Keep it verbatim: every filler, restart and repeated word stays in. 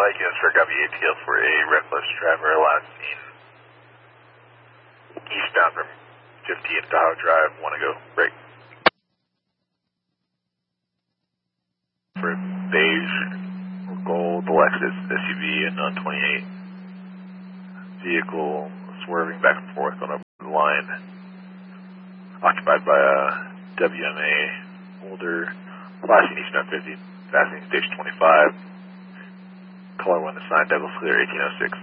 like is for W A T L for a reckless driver last seen eastbound from fifty at Tahoe Drive. Want to go break. For a beige or gold Lexus S U V and on twenty-eight. Vehicle swerving back and forth on a line. Occupied by a W M A older, last seen eastbound fifty, passing station twenty-five. Color one assigned, Douglas Clear eighteen oh six.